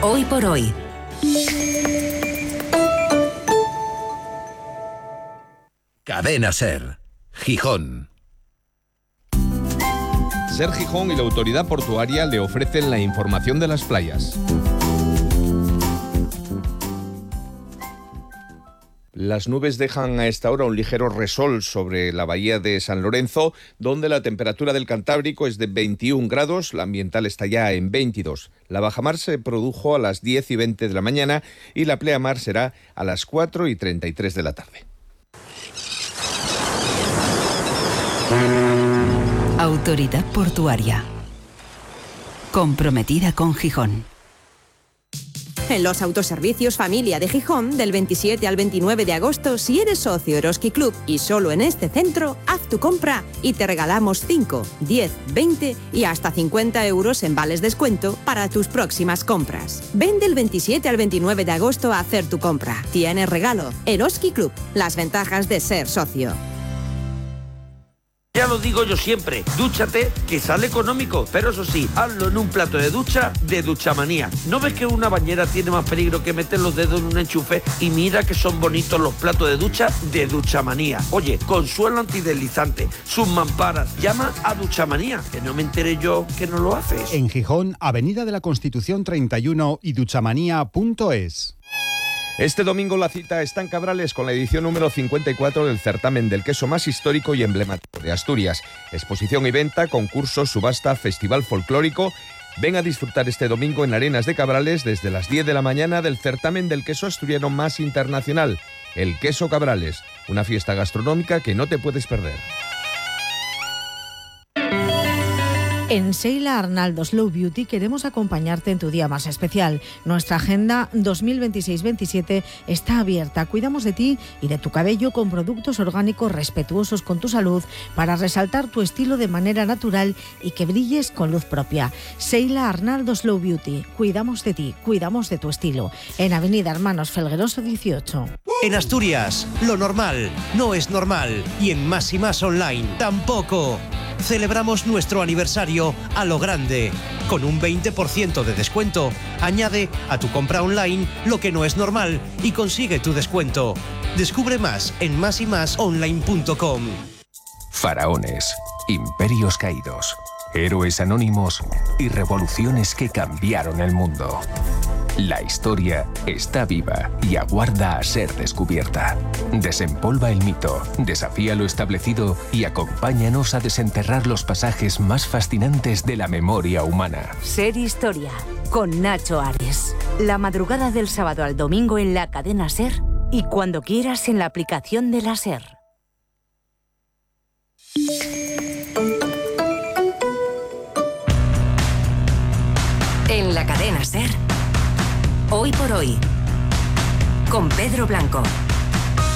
Hoy por hoy. Cadena SER, Gijón. SER Gijón y la autoridad portuaria le ofrecen la información de las playas. Las nubes dejan a esta hora un ligero resol sobre la bahía de San Lorenzo, donde la temperatura del Cantábrico es de 21 grados, la ambiental está ya en 22. La bajamar se produjo a las 10:20 de la mañana y la pleamar será a las 4:33 de la tarde. Autoridad Portuaria. Comprometida con Gijón. En los autoservicios Familia de Gijón, del 27 al 29 de agosto, si eres socio Eroski Club y solo en este centro, haz tu compra y te regalamos 5, 10, 20 y hasta 50 euros en vales descuento para tus próximas compras. Ven del 27 al 29 de agosto a hacer tu compra. Tienes regalo. Eroski Club. Las ventajas de ser socio. Ya lo digo yo siempre, dúchate que sale económico, pero eso sí, hazlo en un plato de ducha de Duchamanía. ¿No ves que una bañera tiene más peligro que meter los dedos en un enchufe? Y mira que son bonitos los platos de ducha de Duchamanía. Oye, con suelo antideslizante, sus mamparas, llama a Duchamanía, que no me enteré yo que no lo haces. En Gijón, Avenida de la Constitución 31 y duchamanía.es. Este domingo la cita está en Cabrales con la edición número 54 del certamen del queso más histórico y emblemático de Asturias. Exposición y venta, concursos, subasta, festival folclórico. Ven a disfrutar este domingo en Arenas de Cabrales desde las 10 de la mañana del certamen del queso asturiano más internacional, el Queso Cabrales, una fiesta gastronómica que no te puedes perder. En Sheila Arnaldo Slow Beauty queremos acompañarte en tu día más especial. Nuestra agenda 2026-27 está abierta. Cuidamos de ti y de tu cabello con productos orgánicos respetuosos con tu salud para resaltar tu estilo de manera natural y que brilles con luz propia. Sheila Arnaldo Slow Beauty. Cuidamos de ti, cuidamos de tu estilo. En Avenida Hermanos Felgueroso 18. En Asturias, lo normal no es normal. Y en Más y Más Online tampoco. Celebramos nuestro aniversario a lo grande. Con un 20% de descuento. Añade a tu compra online lo que no es normal y consigue tu descuento. Descubre más en másymasonline.com. Faraones, imperios caídos, héroes anónimos y revoluciones que cambiaron el mundo. La historia está viva y aguarda a ser descubierta. Desempolva el mito, desafía lo establecido y acompáñanos a desenterrar los pasajes más fascinantes de la memoria humana. Ser Historia, con Nacho Ares. La madrugada del sábado al domingo en la cadena SER y cuando quieras en la aplicación de la SER. En la cadena SER. Hoy por hoy, con Pedro Blanco.